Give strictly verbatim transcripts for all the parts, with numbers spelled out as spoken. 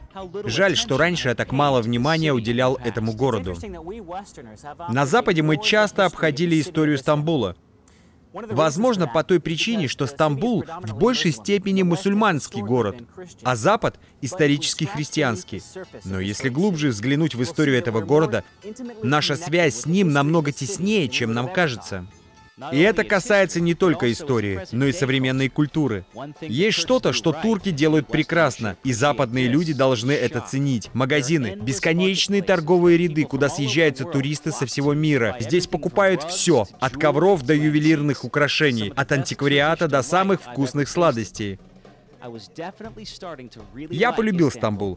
Жаль, что раньше я так мало внимания уделял этому городу. На Западе мы часто обходили историю Стамбула. Возможно, по той причине, что Стамбул в большей степени мусульманский город, а Запад — исторически христианский. Но если глубже взглянуть в историю этого города, наша связь с ним намного теснее, чем нам кажется. И это касается не только истории, но и современной культуры. Есть что-то, что турки делают прекрасно, и западные люди должны это ценить. Магазины, бесконечные торговые ряды, куда съезжаются туристы со всего мира. Здесь покупают все, от ковров до ювелирных украшений, от антиквариата до самых вкусных сладостей. Я полюбил Стамбул.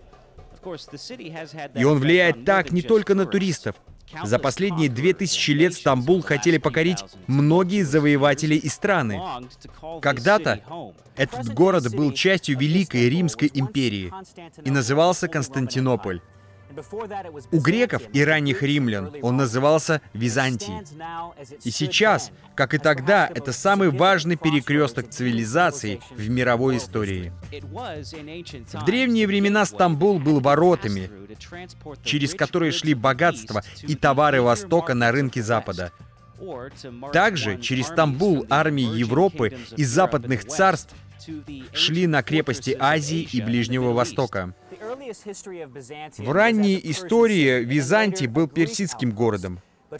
И он влияет так не только на туристов. За последние две тысячи лет Стамбул хотели покорить многие завоеватели и страны. Когда-то этот город был частью Великой Римской империи и назывался Константинополь. У греков и ранних римлян он назывался Византий. И сейчас, как и тогда, это самый важный перекресток цивилизаций в мировой истории. В древние времена Стамбул был воротами, через которые шли богатства и товары Востока на рынки Запада. Также через Стамбул армии Европы и западных царств шли на крепости Азии и Ближнего Востока. В ранней истории Византий был персидским городом,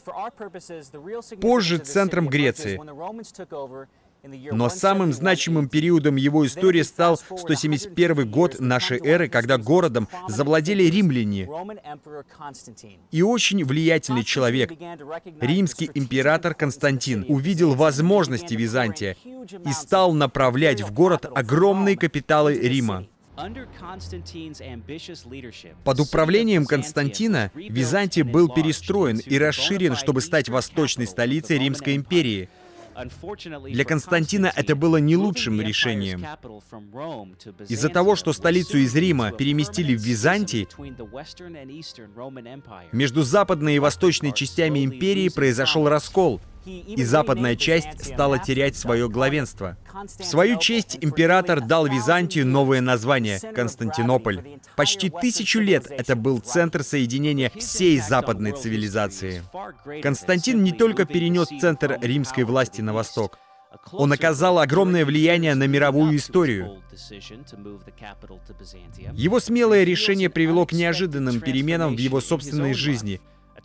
позже центром Греции. Но самым значимым периодом его истории стал сто семьдесят первый год нашей эры, когда городом завладели римляне. И очень влиятельный человек, римский император Константин, увидел возможности Византия и стал направлять в город огромные капиталы Рима. Под управлением Константина Византий был перестроен и расширен, чтобы стать восточной столицей Римской империи. Для Константина это было не лучшим решением. Из-за того, что столицу из Рима переместили в Византий, между западной и восточной частями империи произошел раскол, и западная часть стала терять свое главенство. В свою честь император дал Византию новое название — Константинополь. Почти тысячу лет это был центр соединения всей западной цивилизации. Константин не только перенес центр римской власти на восток, он оказал огромное влияние на мировую историю. Его смелое решение привело к неожиданным переменам в его собственной жизни,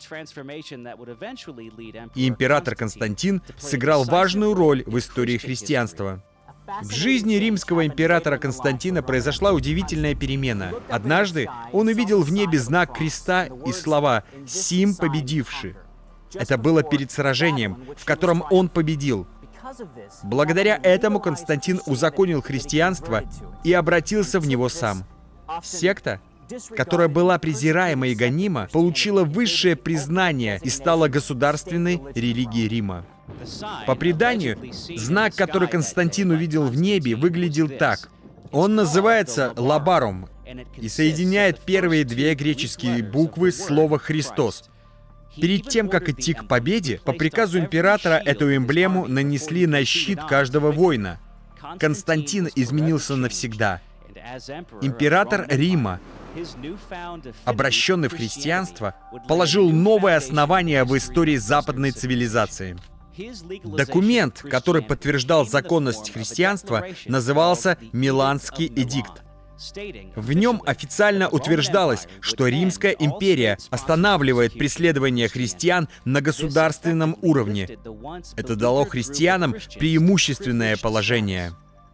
и император Константин сыграл важную роль в истории христианства. В жизни римского императора Константина произошла удивительная перемена. Однажды он увидел в небе знак креста и слова «Сим победивший». Это было перед сражением, в котором он победил. Благодаря этому Константин узаконил христианство и обратился в него сам. Секта, которая была презираема и гонима, получила высшее признание и стала государственной религией Рима. По преданию, знак, который Константин увидел в небе, выглядел так. Он называется «лабарум» и соединяет первые две греческие буквы слова «Христос». Перед тем, как идти к победе, по приказу императора эту эмблему нанесли на щит каждого воина. Константин изменился навсегда. Император Рима, обращенный в христианство, положил новое основание в истории западной цивилизации. Документ, который подтверждал законность христианства, назывался «Миланский эдикт». В нем официально утверждалось, что Римская империя останавливает преследование христиан на государственном уровне. Это дало христианам преимущественное положение.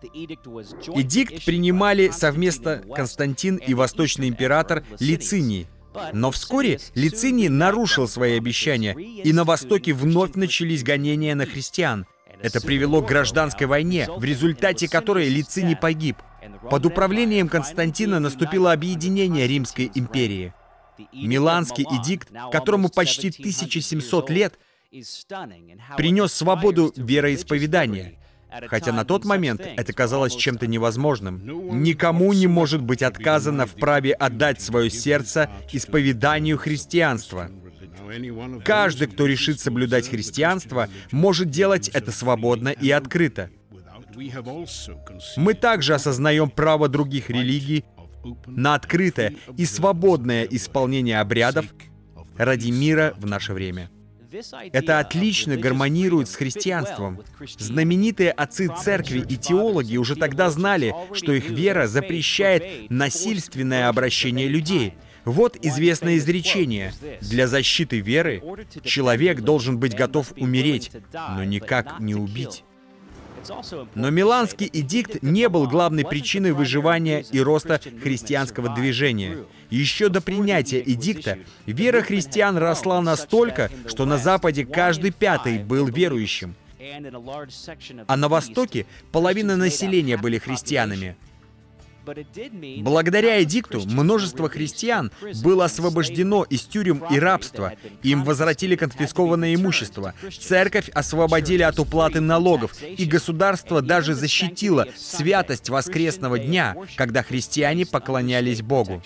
Эдикт принимали совместно Константин и восточный император Лициний. Но вскоре Лициний нарушил свои обещания, и на Востоке вновь начались гонения на христиан. Это привело к гражданской войне, в результате которой Лициний погиб. Под управлением Константина наступило объединение Римской империи. Миланский эдикт, которому почти тысяча семьсот лет, принес свободу вероисповедания. Хотя на тот момент это казалось чем-то невозможным. Никому не может быть отказано в праве отдать свое сердце исповеданию христианства. Каждый, кто решит соблюдать христианство, может делать это свободно и открыто. Мы также осознаем право других религий на открытое и свободное исполнение обрядов ради мира в наше время. Это отлично гармонирует с христианством. Знаменитые отцы церкви и теологи уже тогда знали, что их вера запрещает насильственное обращение людей. Вот известное изречение: для защиты веры человек должен быть готов умереть, но никак не убить. Но Миланский эдикт не был главной причиной выживания и роста христианского движения. Еще до принятия эдикта вера христиан росла настолько, что на Западе каждый пятый был верующим, а на Востоке половина населения были христианами. Благодаря эдикту множество христиан было освобождено из тюрем и рабства, им возвратили конфискованное имущество, церковь освободили от уплаты налогов, и государство даже защитило святость воскресного дня, когда христиане поклонялись Богу.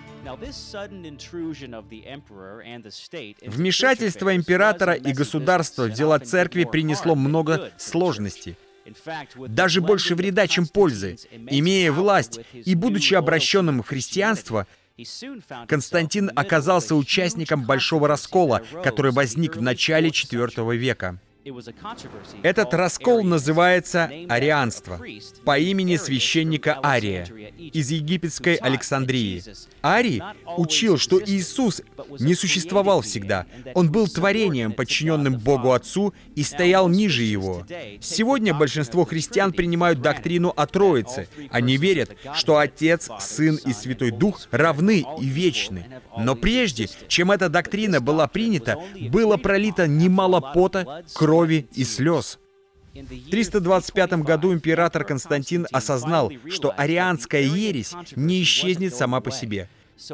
Вмешательство императора и государства в дела церкви принесло много сложностей. Даже больше вреда, чем пользы. Имея власть и будучи обращенным в христианство, Константин оказался участником большого раскола, который возник в начале четвёртого века. Этот раскол называется арианство, по имени священника Ария из египетской Александрии. Арий учил, что Иисус не существовал всегда. Он был творением, подчиненным Богу Отцу, и стоял ниже Его. Сегодня большинство христиан принимают доктрину о Троице. Они верят, что Отец, Сын и Святой Дух равны и вечны. Но прежде, чем эта доктрина была принята, было пролито немало пота, крови, крови и слез. В триста двадцать пятом году император Константин осознал, что арианская ересь не исчезнет сама по себе.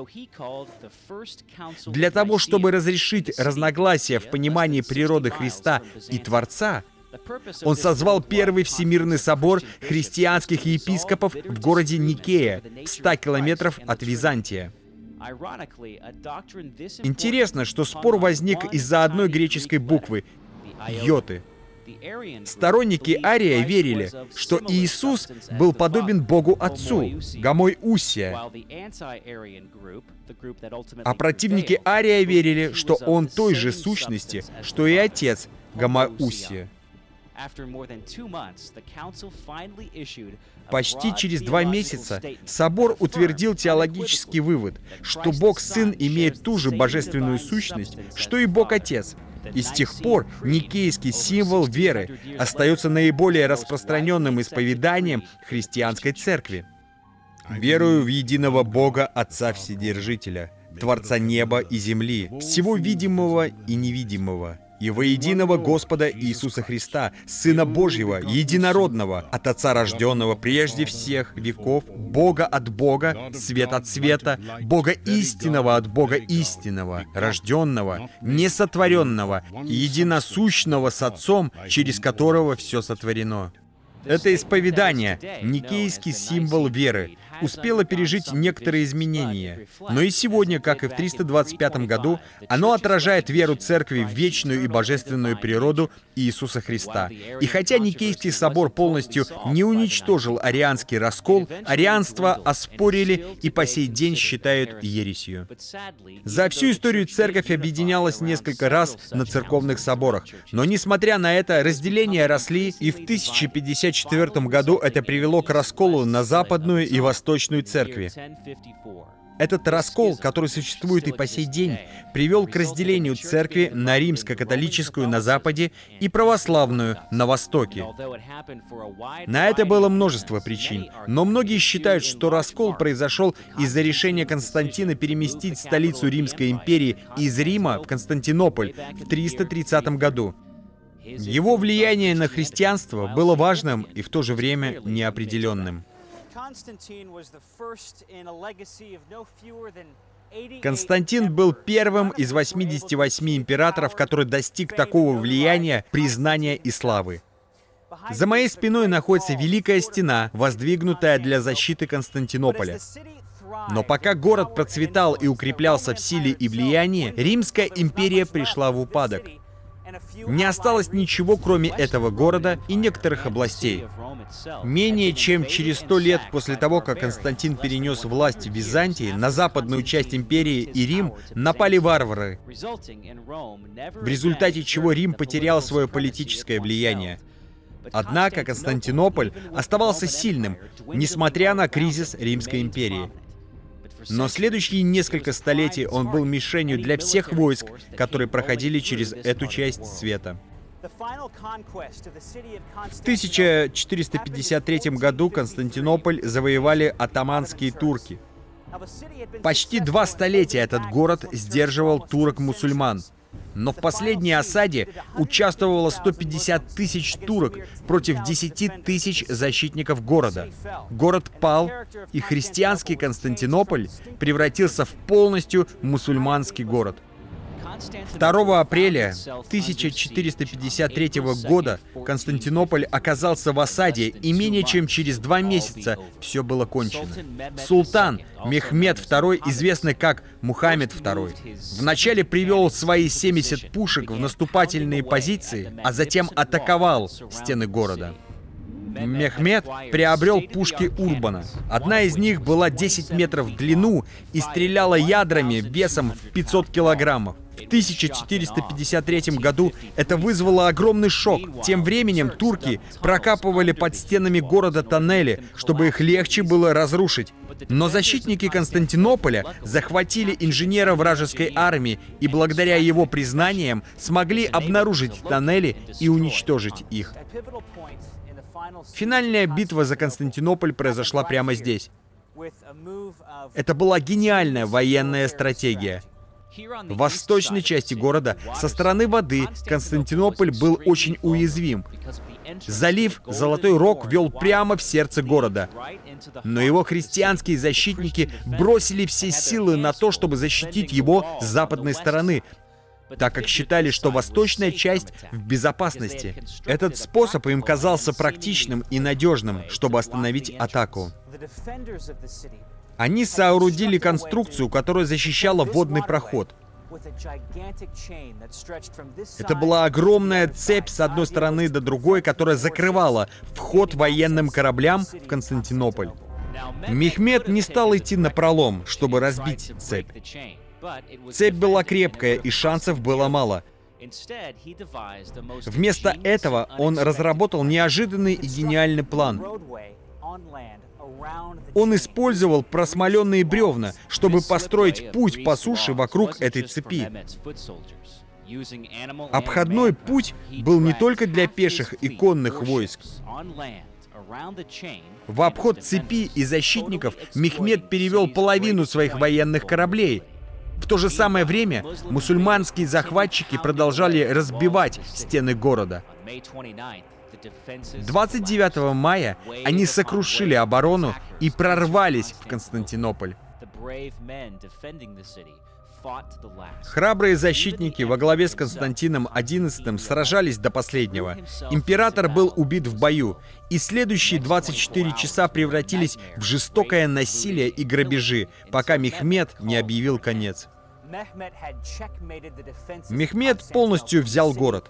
Для того, чтобы разрешить разногласия в понимании природы Христа и Творца, он созвал Первый Всемирный собор христианских епископов в городе Никея, в ста километров от Византия. Интересно, что спор возник из-за одной греческой буквы — йоты. Сторонники Ария верили, что Иисус был подобен Богу Отцу, гомоиусия, а противники Ария верили, что Он той же сущности, что и Отец, гомоиусия. Почти через два месяца собор утвердил теологический вывод, что Бог Сын имеет ту же божественную сущность, что и Бог Отец. И с тех пор никейский символ веры остается наиболее распространенным исповеданием христианской церкви. «Верую в единого Бога Отца Вседержителя, Творца неба и земли, всего видимого и невидимого, и во единого Господа Иисуса Христа, Сына Божьего, единородного, от Отца рожденного прежде всех веков, Бога от Бога, свет от света, Бога истинного от Бога истинного, рожденного, несотворенного, единосущного с Отцом, через которого все сотворено». Это исповедание, никейский символ веры, успело пережить некоторые изменения. Но и сегодня, как и в триста двадцать пятом году, оно отражает веру Церкви в вечную и божественную природу Иисуса Христа. И хотя Никейский собор полностью не уничтожил арианский раскол, арианство оспорили и по сей день считают ересью. За всю историю Церковь объединялась несколько раз на церковных соборах, но несмотря на это, разделения росли, и в тысяча пятьдесят четвёртом году это привело к расколу на западную и восточную церкви. Этот раскол, который существует и по сей день, привел к разделению церкви на римско-католическую на западе и православную на востоке. На это было множество причин, но многие считают, что раскол произошел из-за решения Константина переместить столицу Римской империи из Рима в Константинополь в триста тридцатом году. Его влияние на христианство было важным и в то же время неопределенным. Константин был первым из восьмидесяти восьми императоров, который достиг такого влияния, признания и славы. За моей спиной находится Великая Стена, воздвигнутая для защиты Константинополя. Но пока город процветал и укреплялся в силе и влиянии, Римская империя пришла в упадок. Не осталось ничего, кроме этого города и некоторых областей. Менее чем через сто лет после того, как Константин перенес власть в Византии, на западную часть империи и Рим напали варвары, в результате чего Рим потерял свое политическое влияние. Однако Константинополь оставался сильным, несмотря на кризис Римской империи. Но следующие несколько столетий он был мишенью для всех войск, которые проходили через эту часть света. В тысяча четыреста пятьдесят третьем году Константинополь завоевали оттоманские турки. Почти два столетия этот город сдерживал турок-мусульман. Но в последней осаде участвовало сто пятьдесят тысяч турок против десяти тысяч защитников города. Город пал, и христианский Константинополь превратился в полностью мусульманский город. второго апреля тысяча четыреста пятьдесят третьего года Константинополь оказался в осаде, и менее чем через два месяца все было кончено. Султан Мехмед второй, известный как Мухаммед второй, вначале привел свои семьдесят пушек в наступательные позиции, а затем атаковал стены города. Мехмед приобрел пушки Урбана. Одна из них была десять метров в длину и стреляла ядрами весом в пятьсот килограммов. В тысяча четыреста пятьдесят третьем году это вызвало огромный шок. Тем временем турки прокапывали под стенами города тоннели, чтобы их легче было разрушить. Но защитники Константинополя захватили инженера вражеской армии и благодаря его признаниям смогли обнаружить тоннели и уничтожить их. Финальная битва за Константинополь произошла прямо здесь. Это была гениальная военная стратегия. В восточной части города, со стороны воды, Константинополь был очень уязвим. Залив Золотой Рог вел прямо в сердце города. Но его христианские защитники бросили все силы на то, чтобы защитить его с западной стороны, так как считали, что восточная часть в безопасности. Этот способ им казался практичным и надежным, чтобы остановить атаку. Они соорудили конструкцию, которая защищала водный проход. Это была огромная цепь с одной стороны до другой, которая закрывала вход военным кораблям в Константинополь. Мехмед не стал идти напролом, чтобы разбить цепь. Цепь была крепкая, и шансов было мало. Вместо этого он разработал неожиданный и гениальный план. Он использовал просмоленные бревна, чтобы построить путь по суше вокруг этой цепи. Обходной путь был не только для пеших и конных войск. В обход цепи и защитников Мехмед перевел половину своих военных кораблей. В то же самое время мусульманские захватчики продолжали разбивать стены города. двадцать девятого мая они сокрушили оборону и прорвались в Константинополь. Храбрые защитники во главе с Константином одиннадцатым сражались до последнего. Император был убит в бою, и следующие двадцать четыре часа превратились в жестокое насилие и грабежи, пока Мехмед не объявил конец. Мехмед полностью взял город.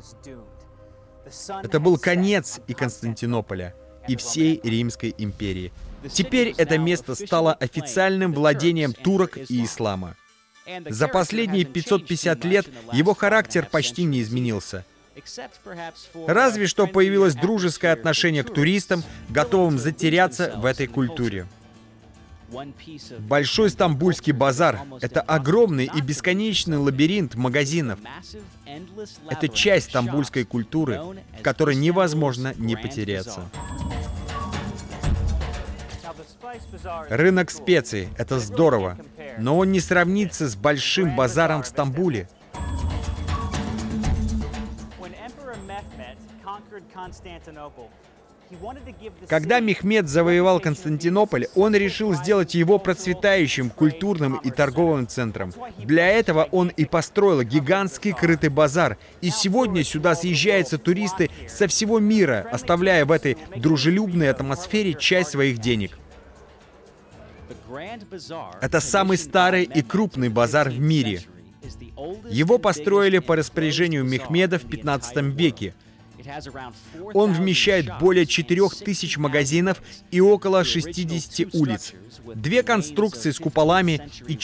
Это был конец и Константинополя, и всей Римской империи. Теперь это место стало официальным владением турок и ислама. За последние пятьсот пятьдесят лет его характер почти не изменился. Разве что появилось дружеское отношение к туристам, готовым затеряться в этой культуре. Большой Стамбульский базар — это огромный и бесконечный лабиринт магазинов. Это часть стамбульской культуры, в которой невозможно не потеряться. Рынок специй — это здорово, но он не сравнится с большим базаром в Стамбуле. Когда Мехмед завоевал Константинополь, он решил сделать его процветающим культурным и торговым центром. Для этого он и построил гигантский крытый базар. И сегодня сюда съезжаются туристы со всего мира, оставляя в этой дружелюбной атмосфере часть своих денег. Это самый старый и крупный базар в мире. Его построили по распоряжению Мехмеда в пятнадцатом веке. Он вмещает более четырёх тысяч магазинов и около шестидесяти улиц. Две конструкции с куполами и